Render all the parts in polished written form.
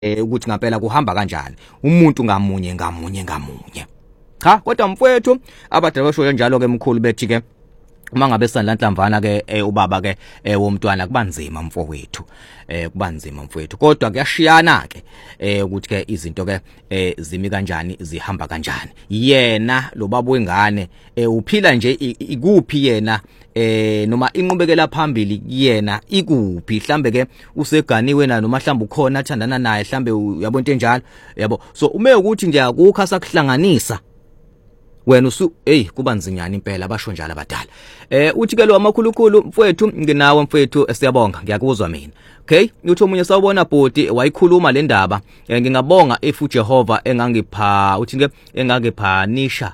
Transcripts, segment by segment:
ukuthi ngempela kuhamba kanjani umuntu ngamunye cha kodwa mfowethu abadala basho njalo ke mkhulu bethi ke uma ngabe sanhlamvana ke ubaba ke womntwana kubanzima mfowethu kubanzima mfowethu kodwa kuyashiyana ke ukuthi ke izinto ke zimi kanjani zihamba kanjani yena lo baba wengane uphila nje ikuphi yena noma inqubekela phambili yena ikuphi mhlambe ke useganiwe na noma mhlambe ukhona athandana naye mhlambe uyabo into enjalo yabo so ume ukuthi nje akukho sakuhlanganisa wena kuba nzinyana impela basho njalo abadala uthi ke lo amakhulukhulu mfowethu nginawe mfowethu siyabonga ngiyakuzwa mina okay uthi omunye sawubona bhodi wayikhuluma le ndaba ngingabonga if uJehova engangipha uthi ke engangiphanisha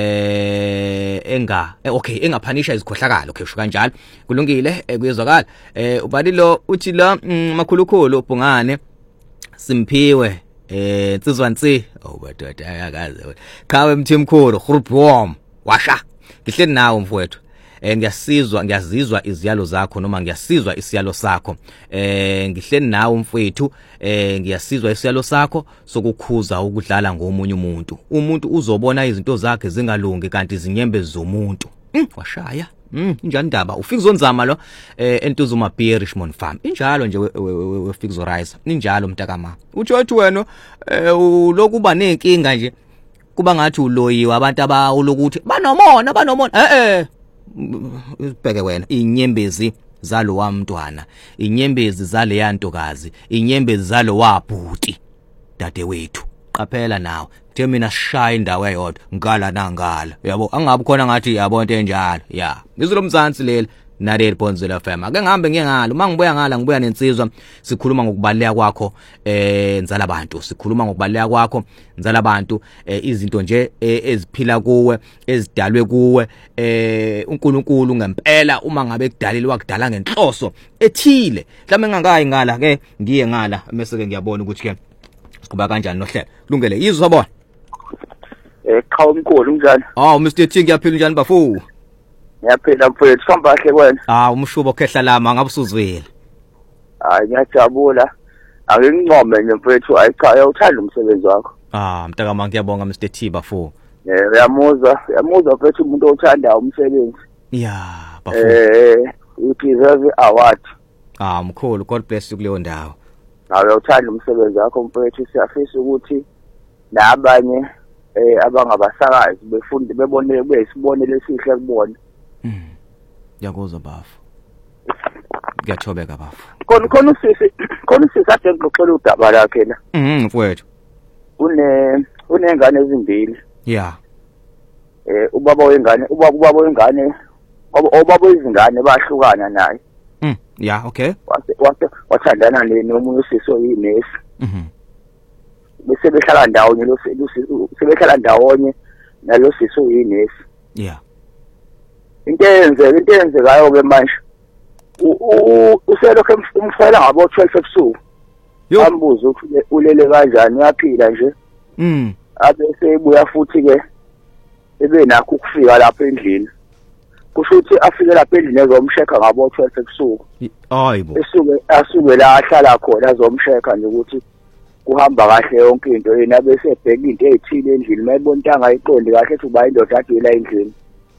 engaphanisha izikhohlakalo okay sho kanjalo kulungile kuyezwakala ubali lo uthi la makhulukhulu bungane Simphiwe Tsizwansi badoda ayakaze khawe mthimkhulu grubwom washa ngihleli nawe mfowethu ngiyazizwa iziyalo zakho noma ngiyasizwa isiyalo sakho ngihleli nawe mfowethu ngiyasizwa isiyalo sakho sokukhuza ukudlala ngomunye umuntu uzobona izinto zakhe zingalungi kanti zinyembe zomuntu washaya injani indaba ufikuzonzama lo entuzuma beer Richmond farm injalo nje wefikuzorize ninjalo mntakama uthi wena ulokuba nenkinga nje kuba ngathi uloyiwe abantu abawulokuthi banomona ibheke wena inyembezi zalo wamntwana inyembezi zale yantokazi inyembezi zalo wabhuti dadewethu qaphela nawe the mina shaya indawo eyodwa ngala nangala yabo angabe khona ngathi yabo into enjalo ngizolo mzansi leli naleli Bonzela FM ake ngihambe ngiyengalo mangibuya ngala ngibuya nensizwa sikhuluma ngokubaleka kwakho nzala abantu sikhuluma ngokubaleka kwakho nzala abantu izinto nje eziphila kuwe ezidalwe kuwe uNkulunkulu ngempela uma ngabe kudalelwa wakudala ngenhloso ethile mhlawumbe ngangakayi ngala ke ngiye ngala bese ke ngiyabona ukuthi ke kuba kanjani nohlelo kulungele yizwa bona Qhawe mkhulu njani Mr T ngiyaphila njani bafu Ngiyaphila mfowethu sihamba kahle kwena umshubo khehla lama ngabe usuzwile ngiyajabula angingqome nje mfowethu ayicha uyawuthanda umsebenzi wakho mntakama ngiyabonga Mr T bafu uyamuzwa mfowethu umuntu othanda umsebenzi bafu you deserve award mkhulu God bless you kuleyo ndawo uyawuthanda umsebenzi wakho mfowethu siyafisa ukuthi nabanye abangabasakazi befunde bebone besibonele esihle kubona yakuzwa bafu ngiyathobeka bafu khona usisi ade ngixoxela udaba lakhe la mfowethu unengane ezimbili ubaba wengane bahlukana naye okay wathandana nomunye usisi oyinesi bese behlala ndawonye sebehlala ndawonye nalo sisi oyinesi into eyenzekayo ke manje uselokho umfela ngabo 12 ebusuku ambuza ukuthi ulele kanjani uyaphila nje abese ebuya futhi ke ebenakho ukufika lapha endlini kusho ukuthi afike lapha endlini ezomsheka ngabo 12 ebusuku hayibo asuke la ahlala khona azomsheka nje ukuthi kuhamba kahle yonke into yena bese ebheka into ezithile endlini mayibona into angayiqondi kahle ethi uba indoda adela endlini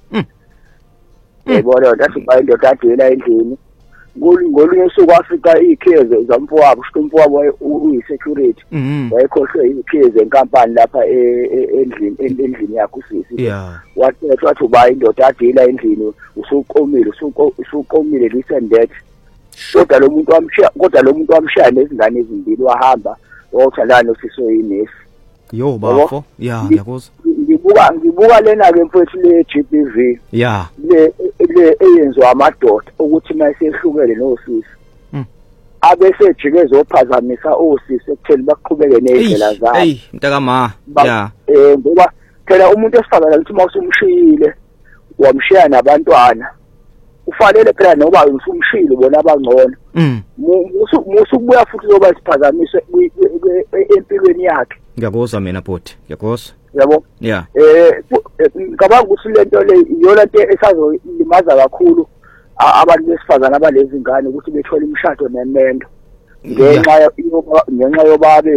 yebo ndathi uba indoda adela endlini ngolunye usuku afika ikhize zamfowabo uSimpowabo uyisecurity wayekhohlwe ikhize enkampani lapha endlini yakhe usisi wathi uba indoda adela endlini usuqomile listen that kodwa lo muntu wamshaya nezingane ezimbili wahamba wothalana usisi oyinesi bafo ngiyakuzwa ngibuka lena ke mfowethu le GBV le eyenziwa amadoda ukuthi mayesehlukene nosisi abese jike zophazamisa osisi ekutheni baqhubeke nezindlela zabo mntakama ngoba phela umuntu esifazana ukuthi mawusumshiyile wamshiya nabantwana ufanele phela noba usumshiyile bona abangcono musukubuya futhi zoba siphazamiswe empilweni yakhe ngiyakuzwa mina bhuti ngiyakuzwa yabo ngicabanga ukuthi lento le iyona into esazolimaza kakhulu abantu besifazana abalezi ngane ukuthi bethole imishado nemendo ngenxa yoba